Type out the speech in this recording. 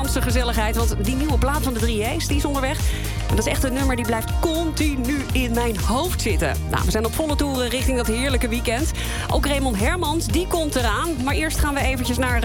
Amsterdamse gezelligheid. Want die nieuwe plaat van de 3A's, die is onderweg. En dat is echt een nummer die blijft continu in mijn hoofd zitten. Nou, we zijn op volle toeren richting dat heerlijke weekend. Ook Raymond Hermans, die komt eraan. Maar eerst gaan we eventjes naar